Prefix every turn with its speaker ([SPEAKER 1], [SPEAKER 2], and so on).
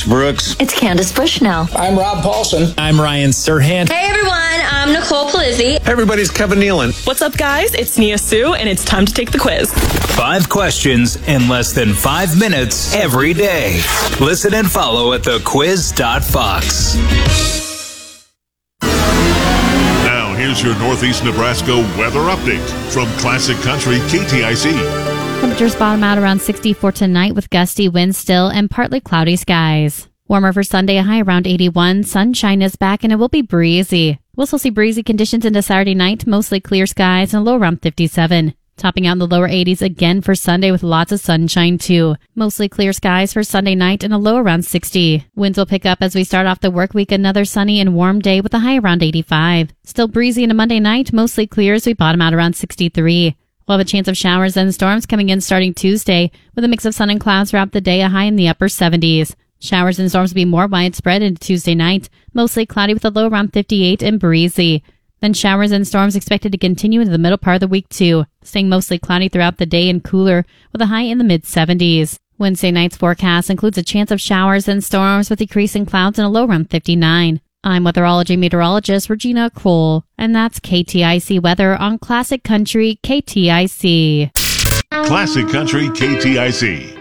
[SPEAKER 1] Brooks.
[SPEAKER 2] It's Candace Bushnell.
[SPEAKER 3] I'm Rob Paulson.
[SPEAKER 4] I'm Ryan Serhant.
[SPEAKER 5] Hey everyone, I'm Nicole Palizzi.
[SPEAKER 6] Hey everybody, it's Kevin Nealon.
[SPEAKER 7] What's up guys? It's Nia Sue and it's time to take the quiz.
[SPEAKER 4] 5 questions in less than 5 minutes every day. Listen and follow at thequiz.fox.
[SPEAKER 8] Now here's your Northeast Nebraska weather update from Classic Country KTIC.
[SPEAKER 9] Temperatures bottom out around 60 for tonight with gusty winds still and partly cloudy skies. Warmer for Sunday, a high around 81. Sunshine is back and it will be breezy. We'll still see breezy conditions into Saturday night, mostly clear skies and a low around 57. Topping out in the lower 80s again for Sunday with lots of sunshine too. Mostly clear skies for Sunday night and a low around 60. Winds will pick up as we start off the work week, another sunny and warm day with a high around 85. Still breezy into Monday night, mostly clear as we bottom out around 63. We'll have a chance of showers and storms coming in starting Tuesday with a mix of sun and clouds throughout the day, a high in the upper 70s. Showers and storms will be more widespread into Tuesday night, mostly cloudy with a low around 58 and breezy. Then showers and storms expected to continue into the middle part of the week too, staying mostly cloudy throughout the day and cooler with a high in the mid-70s. Wednesday night's forecast includes a chance of showers and storms with decreasing clouds and a low around 59. I'm weatherology meteorologist Regina Cole, and that's KTIC weather on Classic Country KTIC.
[SPEAKER 8] Classic Country KTIC.